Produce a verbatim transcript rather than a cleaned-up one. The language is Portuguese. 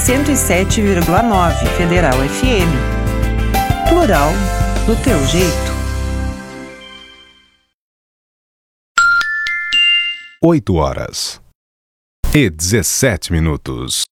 cento e sete vírgula nove Federal F M. Plural do teu jeito. oito horas e dezessete minutos.